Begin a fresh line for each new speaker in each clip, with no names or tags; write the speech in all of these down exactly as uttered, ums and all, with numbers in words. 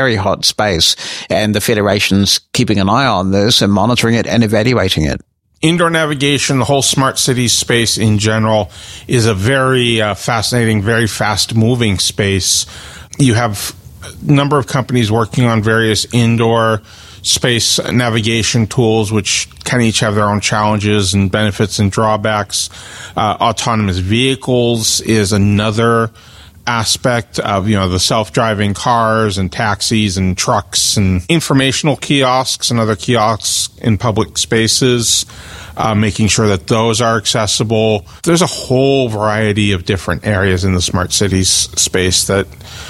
very hot space, and the Federation's keeping an eye on this and monitoring it and evaluating it.
Indoor navigation, the whole smart city space in general, is a very uh, fascinating, very fast-moving space. You have a number of companies working on various indoor space navigation tools, which kind of each have their own challenges and benefits and drawbacks. Uh, autonomous vehicles is another aspect of, you know, the self-driving cars and taxis and trucks and informational kiosks and other kiosks in public spaces, uh, making sure that those are accessible. There's a whole variety of different areas in the smart cities space that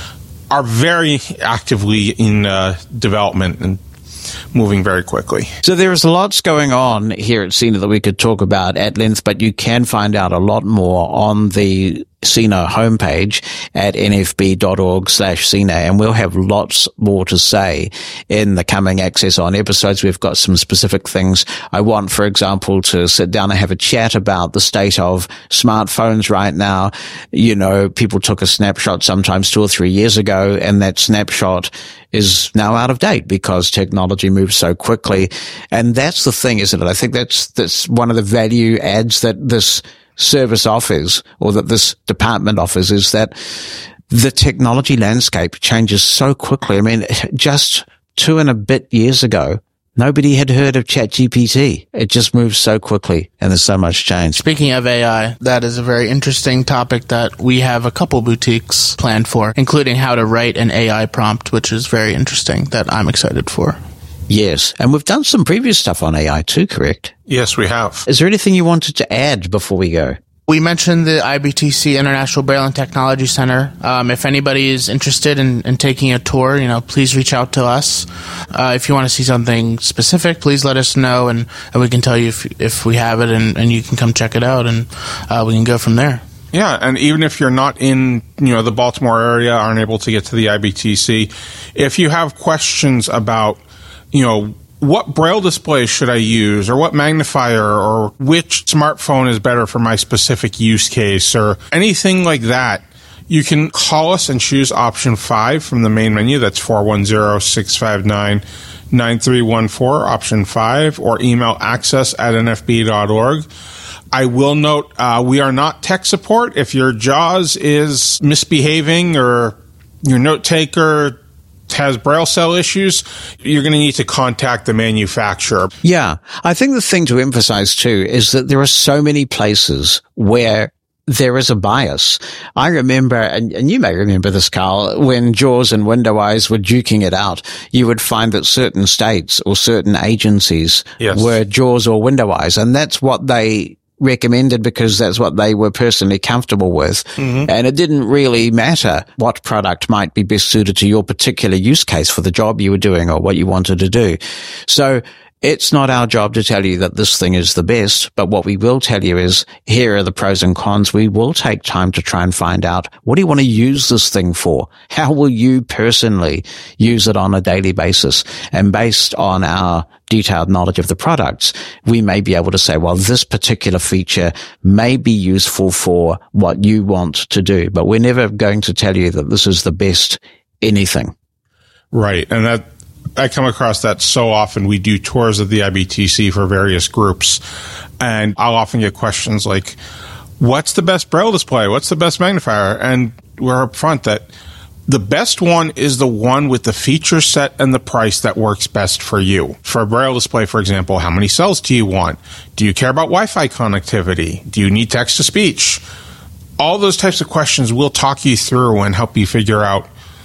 are very actively in uh, development and moving very quickly.
So there's lots going on here at C I N A that we could talk about at length, but you can find out a lot more on the C I N A homepage at nfb.org slash C I N A, and we'll have lots more to say in the coming Access On episodes. We've got some specific things. I want, for example, to sit down and have a chat about the state of smartphones right now. You know, people took a snapshot sometimes two or three years ago, and that snapshot is now out of date because technology moves so quickly. And that's the thing, isn't it? I think that's, that's one of the value adds that this service offers, or that this department offers, is that the technology landscape changes so quickly. I mean, just two and a bit years ago, nobody had heard of ChatGPT. It just moves so quickly, and there's so much change.
Speaking of A I, that is a very interesting topic that we have a couple boutiques planned for, including how to write an A I prompt, which is very interesting, that I'm excited for.
Yes, and we've done some previous stuff on A I too, correct?
Yes, we have.
Is there anything you wanted to add before we go?
We mentioned the I B T C International Braille and Technology Center. Um, if anybody is interested in, in taking a tour, you know, please reach out to us. Uh, if you want to see something specific, please let us know, and, and we can tell you if if we have it, and, and you can come check it out, and uh, we can go from there.
Yeah, and even if you're not in, you know, the Baltimore area, aren't able to get to the I B T C, if you have questions about, you know, what Braille display should I use, or what magnifier, or which smartphone is better for my specific use case, or anything like that, you can call us and choose option five from the main menu. That's four one zero, six five nine, nine three one four, option five, or email access at n f b dot org. I will note, uh, we are not tech support. If your JAWS is misbehaving, or your note taker has Braille cell issues, you're going to need to contact the manufacturer.
Yeah. I think the thing to emphasize too is that there are so many places where there is a bias. I remember, and, and you may remember this, Carl, when JAWS and WindowEyes were duking it out, you would find that certain states or certain agencies yes. were JAWS or WindowEyes, and that's what they recommended because that's what they were personally comfortable with. Mm-hmm. And it didn't really matter what product might be best suited to your particular use case for the job you were doing or what you wanted to do. So it's not our job to tell you that this thing is the best, but what we will tell you is here are the pros and cons. We will take time to try and find out, what do you want to use this thing for? How will you personally use it on a daily basis? And based on our detailed knowledge of the products, we may be able to say, well, this particular feature may be useful for what you want to do, but we're never going to tell you that this is the best anything.
Right. And that, I come across that so often. We do tours of the I B T C for various groups, and I'll often get questions like, what's the best Braille display? What's the best magnifier? And we're upfront that the best one is the one with the feature set and the price that works best for you. For a Braille display, for example, how many cells do you want? Do you care about Wi-Fi connectivity? Do you need text-to-speech? All those types of questions we'll talk you through and help you figure out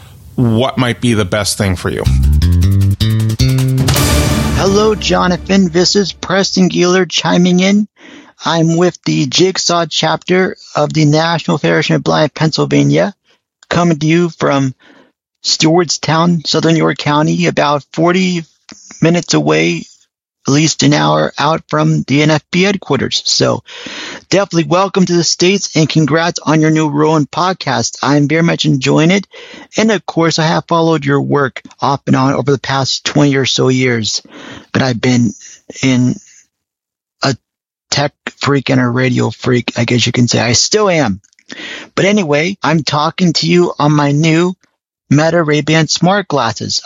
what might be the best thing for you.
Hello, Jonathan. This is Preston Geeler chiming in. I'm with the Jigsaw chapter of the National Federation of Blind Pennsylvania, coming to you from Stewartstown, Southern York County, about forty minutes away, at least an hour out from the N F B headquarters. So definitely welcome to the States, and congrats on your new role in podcast. I'm very much enjoying it. And of course, I have followed your work off and on over the past twenty or so years that I've been in a tech freak and a radio freak, I guess you can say. I still am. But anyway, I'm talking to you on my new Meta Ray-Ban smart glasses.